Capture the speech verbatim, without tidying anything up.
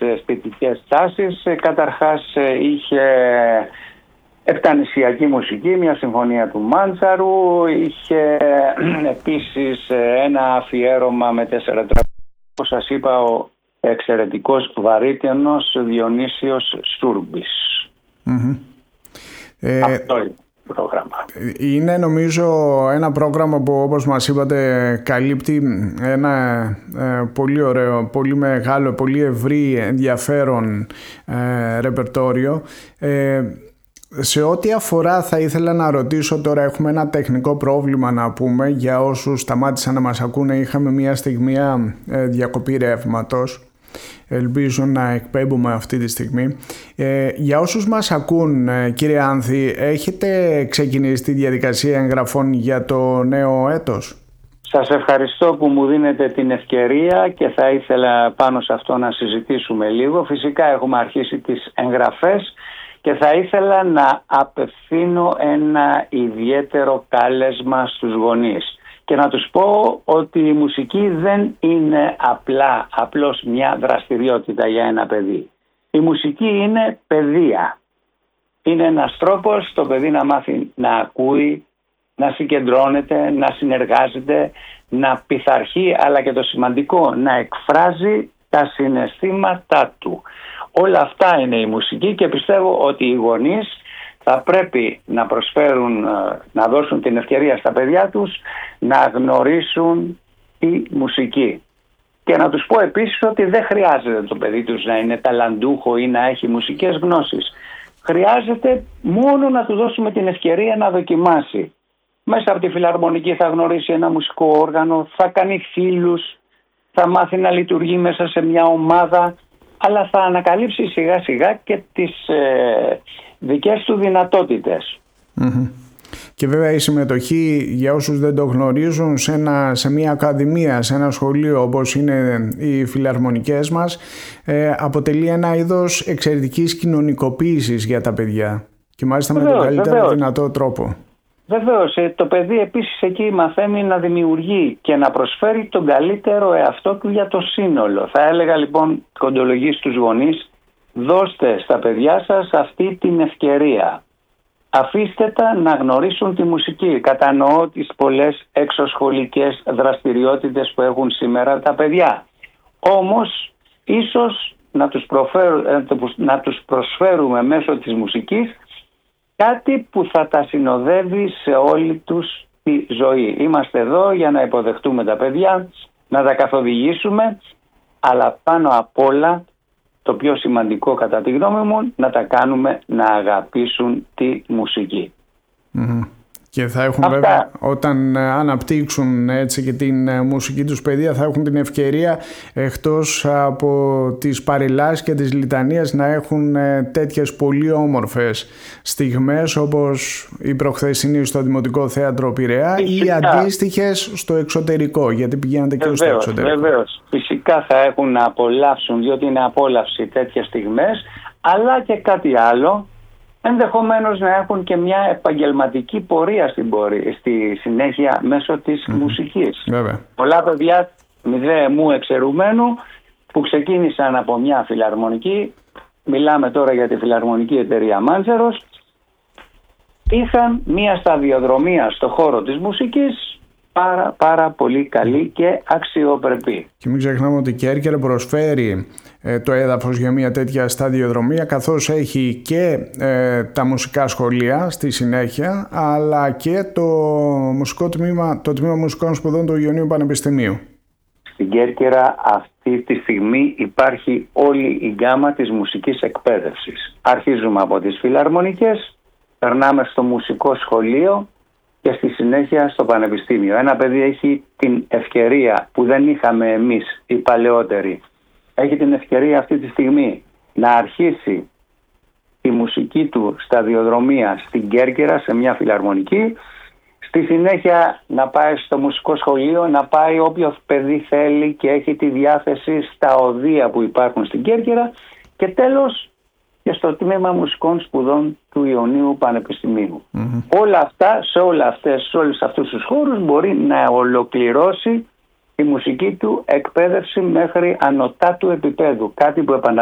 αισθητικές τάσεις. Καταρχάς είχε επτανησιακή μουσική, μια συμφωνία του Μάντσαρου, είχε επίσης ένα αφιέρωμα με τέσσερα τραγούδια, όπως σας είπα, ο εξαιρετικός βαρύτενος Διονύσιος Σούρμπης. Mm-hmm. Αυτό είναι το πρόγραμμα. Είναι νομίζω ένα πρόγραμμα που, όπως μας είπατε, καλύπτει ένα ε, πολύ ωραίο, πολύ μεγάλο, πολύ ευρύ ενδιαφέρον ε, ρεπερτόριο. Ε, Σε ό,τι αφορά, θα ήθελα να ρωτήσω τώρα, έχουμε ένα τεχνικό πρόβλημα να πούμε για όσους σταμάτησαν να μας ακούνε. Είχαμε μια στιγμία ε, διακοπή ρεύματος. Ελπίζω να εκπέμπουμε αυτή τη στιγμή. Ε, για όσους μας ακούν, ε, κύριε Άνθη, έχετε ξεκινήσει τη διαδικασία εγγραφών για το νέο έτος? Σας ευχαριστώ που μου δίνετε την ευκαιρία και θα ήθελα πάνω σε αυτό να συζητήσουμε λίγο. Φυσικά έχουμε αρχίσει τις εγγραφές και θα ήθελα να απευθύνω ένα ιδιαίτερο κάλεσμα στους γονείς και να τους πω ότι η μουσική δεν είναι απλά, απλώς μια δραστηριότητα για ένα παιδί. Η μουσική είναι παιδεία. Είναι ένας τρόπος το παιδί να μάθει να ακούει, να συγκεντρώνεται, να συνεργάζεται, να πειθαρχεί, αλλά και το σημαντικό, να εκφράζει τα συναισθήματά του. Όλα αυτά είναι η μουσική και πιστεύω ότι οι γονείς θα πρέπει να προσφέρουν, να δώσουν την ευκαιρία στα παιδιά τους να γνωρίσουν τη μουσική. Και να τους πω επίσης ότι δεν χρειάζεται το παιδί τους να είναι ταλαντούχο ή να έχει μουσικές γνώσεις. Χρειάζεται μόνο να του δώσουμε την ευκαιρία να δοκιμάσει. Μέσα από τη φιλαρμονική θα γνωρίσει ένα μουσικό όργανο, θα κάνει φίλους, θα μάθει να λειτουργεί μέσα σε μια ομάδα, αλλά θα ανακαλύψει σιγά σιγά και τις ε, δικές του δυνατότητες. Mm-hmm. Και βέβαια η συμμετοχή, για όσους δεν το γνωρίζουν, σε, ένα, σε μια ακαδημία, σε ένα σχολείο όπως είναι οι φιλαρμονικές μας, ε, αποτελεί ένα είδος εξαιρετικής κοινωνικοποίησης για τα παιδιά και μάλιστα βεβαίως, με τον καλύτερο βεβαίως. δυνατό τρόπο. Βεβαίως, το παιδί επίσης εκεί μαθαίνει να δημιουργεί και να προσφέρει τον καλύτερο εαυτό του για το σύνολο. Θα έλεγα λοιπόν κοντολογή στους γονείς, δώστε στα παιδιά σας αυτή την ευκαιρία. Αφήστε τα να γνωρίσουν τη μουσική. Κατανοώ τις πολλές εξωσχολικές δραστηριότητες που έχουν σήμερα τα παιδιά. Όμως, ίσως να τους, να τους προσφέρουμε μέσω της μουσικής κάτι που θα τα συνοδεύει σε όλη τους τη ζωή. Είμαστε εδώ για να υποδεχτούμε τα παιδιά, να τα καθοδηγήσουμε, αλλά πάνω απ' όλα, το πιο σημαντικό κατά τη γνώμη μου, να τα κάνουμε να αγαπήσουν τη μουσική. Mm-hmm. Και θα έχουν αυτά. Βέβαια, όταν αναπτύξουν έτσι και την μουσική τους παιδεία, θα έχουν την ευκαιρία, εκτός από τις παρηλάσεις και τις λιτανίες, να έχουν τέτοιες πολύ όμορφες στιγμές όπως η προχθεσινή στο Δημοτικό Θέατρο Πειραιά ή αντίστοιχες στο εξωτερικό, γιατί πηγαίνετε και στο εξωτερικό. Βεβαίως, φυσικά θα έχουν να απολαύσουν, διότι είναι απόλαυση τέτοιες στιγμές, αλλά και κάτι άλλο. Ενδεχομένως να έχουν και μια επαγγελματική πορεία στην πορεία, στη συνέχεια μέσω της mm-hmm. μουσικής. Βέβαια. Πολλά παιδιά μηδέ μου εξαιρουμένου που ξεκίνησαν από μια φιλαρμονική, μιλάμε τώρα για τη φιλαρμονική εταιρεία Μάντσαρος, είχαν μια σταδιοδρομία στο χώρο της μουσικής πάρα πάρα πολύ καλή και αξιοπρεπή. Και μην ξεχνάμε ότι η Κέρκυρα προσφέρει ε, το έδαφος για μια τέτοια σταδιοδρομία, καθώς έχει και ε, τα μουσικά σχολεία στη συνέχεια, αλλά και το, μουσικό τμήμα, το τμήμα μουσικών σπουδών του Ιωνίου Πανεπιστημίου. Στην Κέρκυρα αυτή τη στιγμή υπάρχει όλη η γκάμα της μουσικής εκπαίδευσης. Αρχίζουμε από τις φιλαρμονικές, περνάμε στο μουσικό σχολείο και στη συνέχεια στο πανεπιστήμιο. Ένα παιδί έχει την ευκαιρία που δεν είχαμε εμείς οι παλαιότεροι. Έχει την ευκαιρία αυτή τη στιγμή να αρχίσει τη μουσική του σταδιοδρομία στην Κέρκυρα σε μια φιλαρμονική. Στη συνέχεια να πάει στο μουσικό σχολείο, να πάει όποιο παιδί θέλει και έχει τη διάθεση στα οδεία που υπάρχουν στην Κέρκυρα και τέλος και στο τμήμα μουσικών σπουδών του Ιωνίου Πανεπιστημίου. Mm-hmm. Όλα αυτά, σε, όλα αυτές, σε όλους αυτούς τους χώρους μπορεί να ολοκληρώσει τη μουσική του εκπαίδευση μέχρι ανωτάτου επίπεδου. Κάτι που επαναλαμβάνω